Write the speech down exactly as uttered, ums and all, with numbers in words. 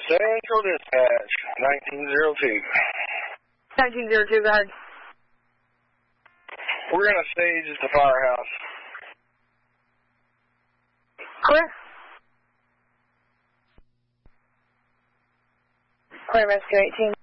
Central Dispatch, nineteen oh two. nineteen oh two, go ahead. We're going to stage at the firehouse. Clear. Clear, Rescue eighteen.